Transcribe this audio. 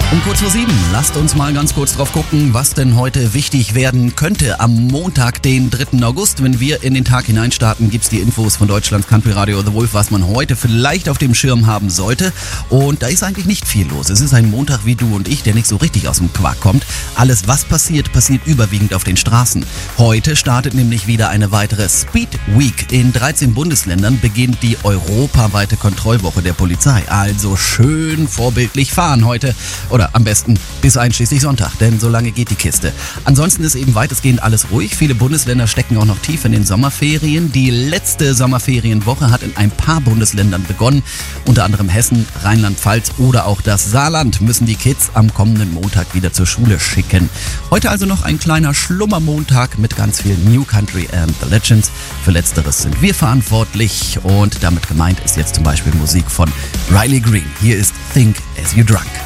Um kurz vor 7, lasst uns mal ganz kurz drauf gucken, was denn heute wichtig werden könnte. Am Montag, den 3. August, wenn wir in den Tag hineinstarten, gibt's die Infos von Deutschlands Country Radio The Wolf, was man heute vielleicht auf dem Schirm haben sollte. Und da ist eigentlich nicht viel los. Es ist ein Montag wie du und ich, der nicht so richtig aus dem Quark kommt. Alles, was passiert, passiert überwiegend auf den Straßen. Heute startet nämlich wieder eine weitere Speed Week. In 13 Bundesländern beginnt die europaweite Kontrollwoche der Polizei. Also schön vorbildlich fahren heute. Oder am besten bis einschließlich Sonntag, denn so lange geht die Kiste. Ansonsten ist eben weitestgehend alles ruhig. Viele Bundesländer stecken auch noch tief in den Sommerferien. Die letzte Sommerferienwoche hat in ein paar Bundesländern begonnen. Unter anderem Hessen, Rheinland-Pfalz oder auch das Saarland müssen die Kids am kommenden Montag wieder zur Schule schicken. Heute also noch ein kleiner Schlummermontag mit ganz viel New Country and the Legends. Für Letzteres sind wir verantwortlich und damit gemeint ist jetzt zum Beispiel Musik von Riley Green. Hier ist Think As You Drunk.